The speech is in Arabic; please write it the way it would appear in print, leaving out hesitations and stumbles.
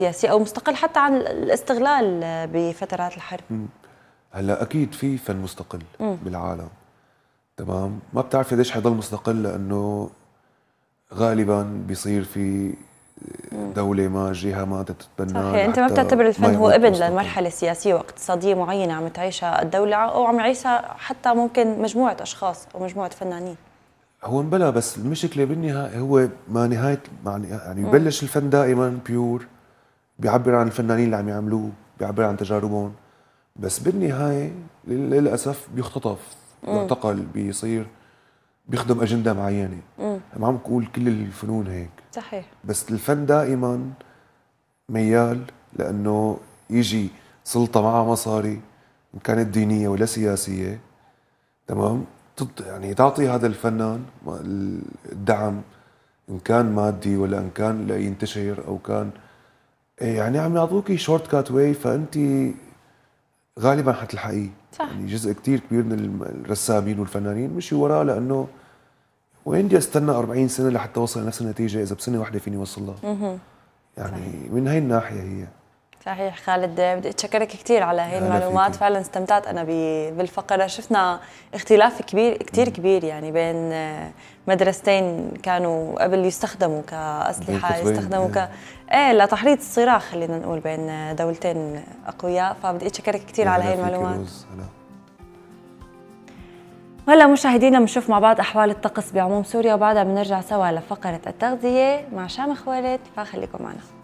سياسي او مستقل حتى عن الاستغلال بفترات الحرب. هلا اكيد في فن مستقل بالعالم، تمام. ما بتعرف ليش حيضل مستقل، لانه غالبا بيصير في دولة ما، جهة ما تتبناه. صحيح، انت ما بتعتبر الفن هو ابن للمرحلة السياسية واقتصادية معينة عم تعيشها الدولة او عم يعيشها حتى ممكن مجموعة اشخاص او مجموعة فنانين؟ هو انبلا، بس المشكلة بالنهاية هو ما نهاية يعني يبلش الفن دائما بيور، بيعبر عن الفنانين اللي عم يعملوه، بيعبر عن تجاربهم، بس بالنهاية للأسف بيختطف، بيعتقل، بيصير بيخدم أجندة معينة. ما عم بقول كل الفنون هيك، صحيح، بس الفن دائما ميال لأنه يجي سلطة معها مصاري، إن كانت دينية ولا سياسية، تمام، يعني تعطي هذا الفنان الدعم، إن كان مادي ولا إن كان لينتشر أو كان يعني عم يعطوكي شورت كات واي، فأنت غالبا حتلحقيه. يعني جزء كتير كبير من الرسامين والفنانين مشي وراه، لأنه وين بدي استنى 40 سنة لحتى اوصل لنفس النتيجة إذا بسنة واحدة فيني اوصلها؟ يعني صحيح. من هي الناحية هي صحيح. خالد، بدي اتشكرك كثير على هي المعلومات، فعلا استمتعت انا بالفقره. شفنا اختلاف كبير كثير كبير يعني بين مدرستين كانوا قبل يستخدموا كاسلحه، يستخدموا لتحريض الصراخ، خلينا نقول، بين دولتين اقوياء. فبدي اتشكرك كثير على هي المعلومات. وهلا مشاهدينا بنشوف مع بعض احوال الطقس بعموم سوريا، وبعدها بنرجع سوا لفقره التغذيه مع شامخ والد، فخليكم معنا.